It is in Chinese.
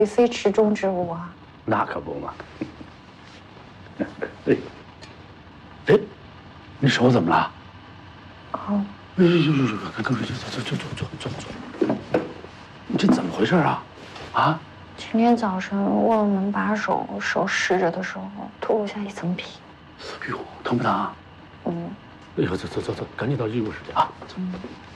非池中之物啊。 那可不嘛。哎，哎，你手怎么了？ 哦， 哎呦，走，你这怎么回事啊？啊？ 今天早晨握了门把手，手湿着的时候脱落下一层皮。 哎呦，疼不疼啊？ 嗯。 哎呦，走，赶紧到医务室去啊！走。